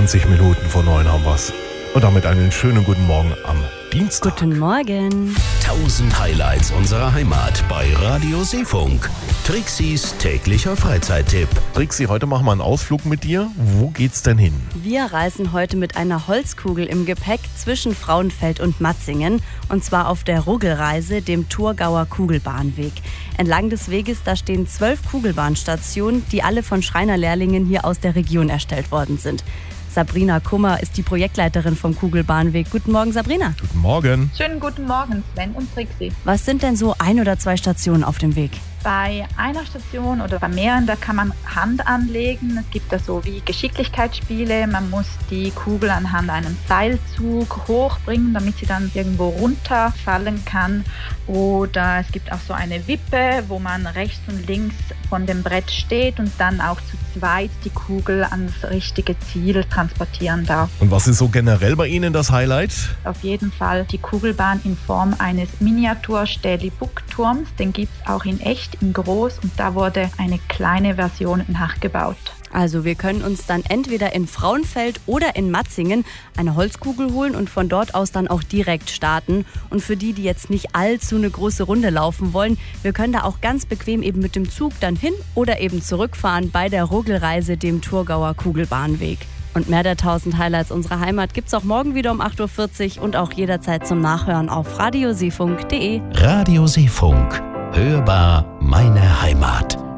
20 Minuten vor 9 haben wir's. Und damit einen schönen guten Morgen am Dienstag. Guten Morgen. 1000 Highlights unserer Heimat bei Radio Seefunk. Trixis täglicher Freizeittipp. Trixi, heute machen wir einen Ausflug mit dir. Wo geht's denn hin? Wir reisen heute mit einer Holzkugel im Gepäck zwischen Frauenfeld und Matzingen. Und zwar auf der Ruggelreise, dem Thurgauer Kugelbahnweg. Entlang des Weges, da stehen 12 Kugelbahnstationen, die alle von Schreinerlehrlingen hier aus der Region erstellt worden sind. Sabrina Kummer ist die Projektleiterin vom Kugelbahnweg. Guten Morgen, Sabrina. Guten Morgen. Schönen guten Morgen, Sven und Trixi. Was sind denn so 1 oder 2 Stationen auf dem Weg? Bei einer Station oder bei mehreren, da kann man Hand anlegen. Es gibt da so wie Geschicklichkeitsspiele. Man muss die Kugel anhand einem Seilzug hochbringen, damit sie dann irgendwo runterfallen kann. Oder es gibt auch so eine Wippe, wo man rechts und links von dem Brett steht und dann auch zu zweit die Kugel ans richtige Ziel transportieren darf. Und was ist so generell bei Ihnen das Highlight? Auf jeden Fall die Kugelbahn in Form eines Miniatur-Stähli-Buckturms. Den gibt es auch in echt, in groß, und da wurde eine kleine Version nachgebaut. Also wir können uns dann entweder in Frauenfeld oder in Matzingen eine Holzkugel holen und von dort aus dann auch direkt starten. Und für die jetzt nicht allzu eine große Runde laufen wollen, wir können da auch ganz bequem eben mit dem Zug dann hin oder eben zurückfahren bei der Ruggelreise, dem Thurgauer Kugelbahnweg. Und mehr der 1000 Highlights unserer Heimat gibt's auch morgen wieder um 8.40 Uhr und auch jederzeit zum Nachhören auf radioseefunk.de. Radio Seefunk. Hörbar meine Heimat.